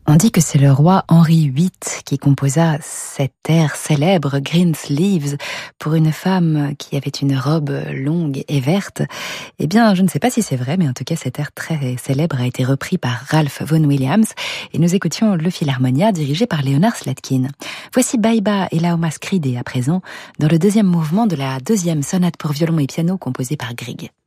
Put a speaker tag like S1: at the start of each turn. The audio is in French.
S1: On dit que c'est le roi Henri VIII qui composa cet air célèbre, Green Sleeves, pour une femme qui avait une robe longue et verte. Eh bien, je ne sais pas si c'est vrai, mais en tout cas, cet air très célèbre a été repris par Ralph Vaughan Williams et nous écoutions le Philharmonia dirigé par Leonard Slatkin. Voici Baiba et Laoma Skridé à présent, dans le deuxième mouvement de la deuxième sonate pour violon et piano composée par Grieg.